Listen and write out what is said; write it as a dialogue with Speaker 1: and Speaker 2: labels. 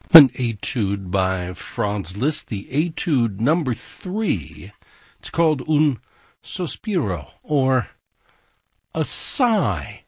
Speaker 1: An etude by Franz Liszt, the etude number 3. It's called Un Sospiro, or a sigh.